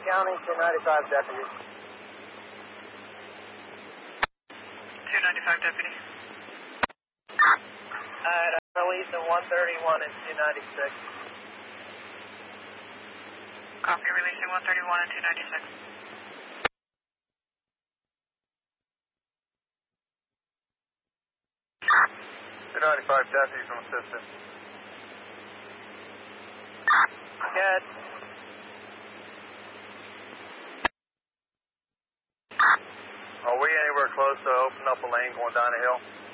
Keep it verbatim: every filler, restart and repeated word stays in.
County, two ninety-five deputy. two ninety-five deputy. Alright, I'm releasing one thirty-one and two ninety-six. Copy, releasing one thirty-one and two ninety-six. two ninety-five deputy from assistant. Good. Are we anywhere close to opening up a lane going down the hill?